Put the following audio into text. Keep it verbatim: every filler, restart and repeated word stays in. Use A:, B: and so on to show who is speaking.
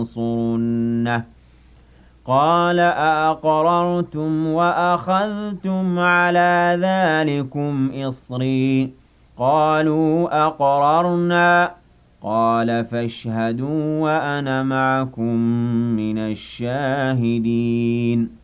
A: لَنَنصُرَنَّهُ قَالَ أَأَقْرَرْتُمْ وَأَخَذْتُمْ عَلَىٰ ذَٰلِكُمْ إِصْرِي قَالُوا أَقْرَرْنَا قَالَ فَاشْهَدُوا وَأَنَا مَعَكُم مِّنَ الشَّاهِدِينَ